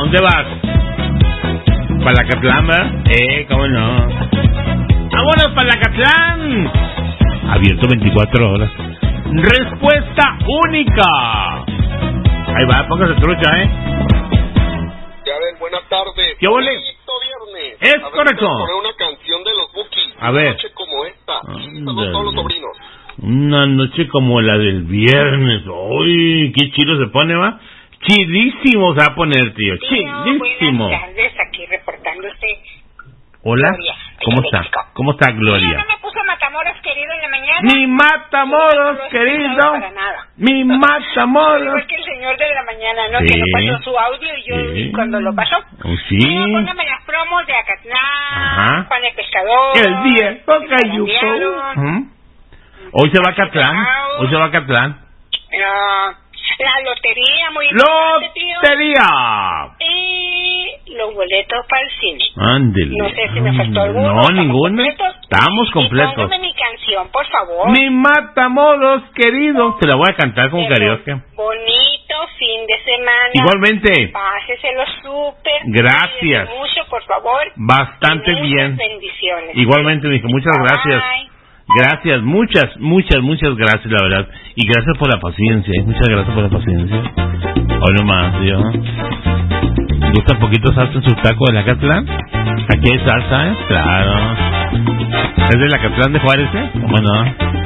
¿Dónde vas? ¿Palacatlán, verdad? ¿Cómo no? ¡Vámonos, Palacatlán! Abierto 24 horas. Respuesta única. Ahí va, póngase trucha, Ya ven, buenas tardes. ¿Qué huele? Viernes. Es correcto. Poner una canción de los Bukis. A ver. Una noche como esta. Saludos a todos los sobrinos. Una noche como la del viernes. ¡Uy! ¡Qué chido se pone, va! Chidísimo se va a poner, tío. Chidísimo. Buenas tardes, aquí reportándose. Hola. Gloria, ¿Cómo de está? México. ¿Cómo está, Gloria? ¿No me puso Matamoros querido en la mañana? Mi Matamoros, No querido. para nada. Mi Matamoros. Igual que el señor de la mañana, ¿no? Sí. Que no pasó su audio y yo vi cuando lo pasó. Sí. Póngame las promos de Acatlán, Ajá. Juan el Pescador. El viejo Cayuco. Hoy se va a Acatlán. Hoy se va a Acatlán. La lotería, muy importante, tío. ¡Lotería! Y los boletos para el cine. Ándele. No sé si me faltó alguno. No, ninguno. ¿Completos? Estamos Y completos. póngame mi canción, por favor. Mi Matamoros, querido. Te la voy a cantar con karaoke. Bonito fin de semana. Igualmente. Páseselo súper. Gracias. Cuídense mucho, por favor. Bastante Y bien. muchas bendiciones. Igualmente, dije, muchas gracias. Bye. Gracias, muchas gracias, la verdad. Y gracias por la paciencia, muchas gracias por la paciencia. Hoy nomás, yo. ¿Gusta un poquito salsa en su taco de la Acatlán? Aquí hay salsa, Claro. ¿Es de la Acatlán de Juárez, ¿Cómo no?